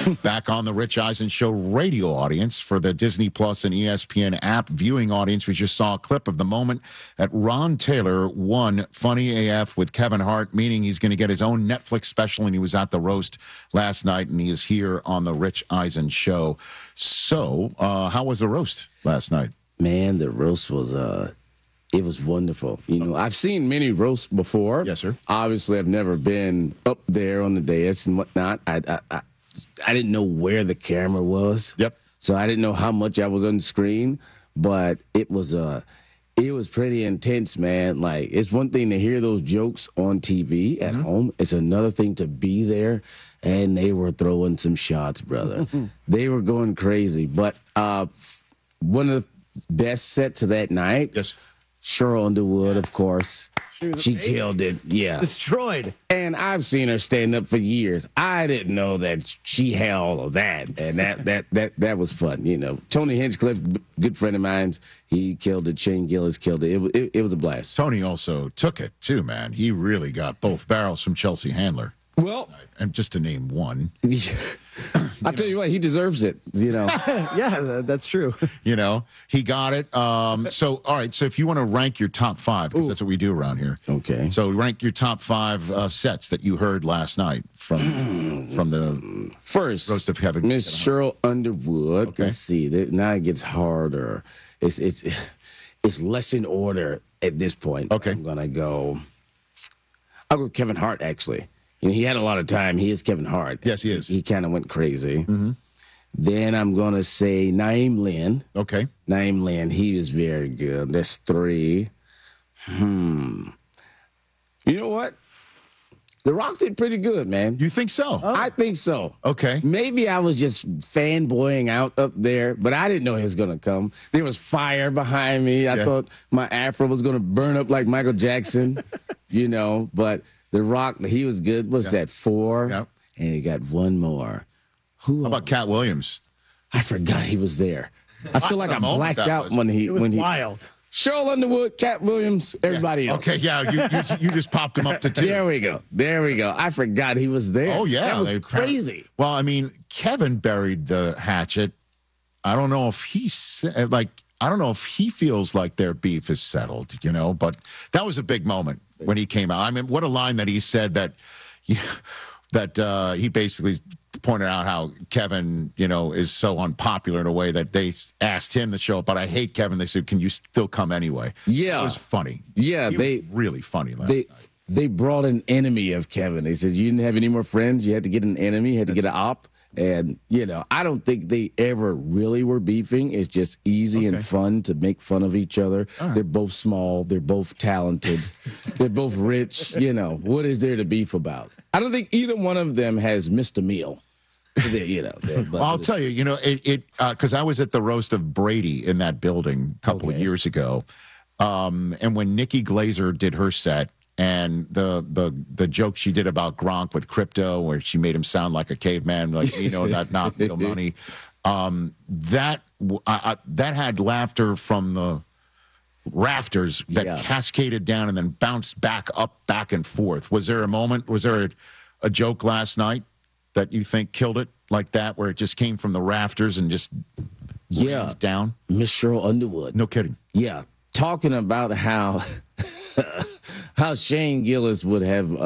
Back on the Rich Eisen Show radio audience for the Disney Plus and ESPN app viewing audience, we just saw a clip of the moment that Ron Taylor won Funny AF with Kevin Hart, meaning he's going to get his own Netflix special, and he was at the roast last night, and he is here on the Rich Eisen Show. So, how was the roast last night? Man, the roast was it was wonderful. You know, I've seen many roasts before. Yes, sir. Obviously, I've never been up there on the dais and whatnot. I didn't know where the camera was. Yep. So I didn't know how much I was on screen, but it was pretty intense, man. Like, it's one thing to hear those jokes on TV at home. It's another thing to be there, and they were throwing some shots, brother. They were going crazy. But one of the best sets of that night, Yes. Cheryl Underwood, of course. She killed it. Yeah. Destroyed. And I've seen her stand up for years. I didn't know that she had all of that. And that was fun. You know, Tony Hinchcliffe, good friend of mine, he killed it. Shane Gillis killed it. It was a blast. Tony also took it, too, man. He really got both barrels from Chelsea Handler. Well, And just to name one. I'll tell you what, he deserves it, you know. Yeah, that's true. You know, he got it. So, all right. So, if you want to rank your top five, because that's what we do around here. Okay. So, rank your top five sets that you heard last night from the First, roast of Kevin. Miss Cheryl Underwood. Okay. Let's see. Now it gets harder. It's less in order at this point. Okay. I'll go Kevin Hart, actually. You know, he had a lot of time. He is Kevin Hart. Yes, he is. He kind of went crazy. Then I'm going to say Naeem Lynn. Okay. Naeem Lynn, he was very good. That's three. You know what? The Rock did pretty good, man. You think so? I think so. Okay. Maybe I was just fanboying out up there, but I didn't know he was going to come. There was fire behind me. I thought my afro was going to burn up like Michael Jackson, you know, but The Rock, he was good. What's that, four? Yep. And he got one more. Who How about Cat Williams? I forgot he was there. I feel like I moment blacked that out was. when he It was wild. Cheryl Underwood, Cat Williams, everybody else. Okay, yeah, you just popped him up to two. There we go. There we go. I forgot he was there. Oh, yeah. That was they- crazy. Well, I mean, Kevin buried the hatchet. I don't know if I don't know if he feels like their beef is settled, you know, but that was a big moment when he came out. I mean, what a line that he said that he basically pointed out how Kevin, you know, is so unpopular in a way that they asked him to show up, but I hate Kevin. They said, can you still come anyway? Yeah. It was funny. Yeah, He was really funny last they night. they brought an enemy of Kevin. They said you didn't have any more friends. You had to get an enemy. You had to get an op. And, you know, I don't think they ever really were beefing. It's just easy and fun to make fun of each other. They're both small. They're both talented. They're both rich. You know, what is there to beef about? I don't think either one of them has missed a meal. You know, Well, I'll tell you, you know, because I was at the roast of Brady in that building a couple of years ago. And when Nikki Glazer did her set, and the joke she did about Gronk with crypto, where she made him sound like a caveman, like, you know, that not real money, that had laughter from the rafters that cascaded down and then bounced back up, back and forth. Was there a moment? Was there a joke last night that you think killed it like that, where it just came from the rafters and just rained down? Miss Cheryl Underwood. No kidding. Yeah, talking about how Shane Gillis would have